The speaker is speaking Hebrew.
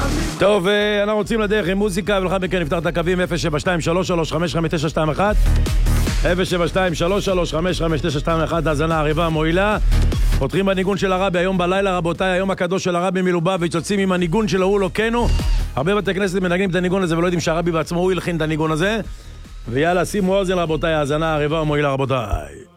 טוב, אנחנו רוצים לדרך עם מוזיקה, ולאחר מכן נפתח את הקווים 072-3355921 072-3355921. האזנה עריבה מועילה. פותחים בניגון של הרבי היום בלילה, רבותיי, היום הקדוש של הרבי מלובביץ', יוצאים עם הניגון שלו, הוא לוקנו. הרבה בתי כנסת מנגנים את הניגון הזה ולא יודעים שהרבי בעצמו הוא ילחין את הניגון הזה. ויאללה, שימו אוזן רבותיי, האזנה עריבה מועילה רבותיי.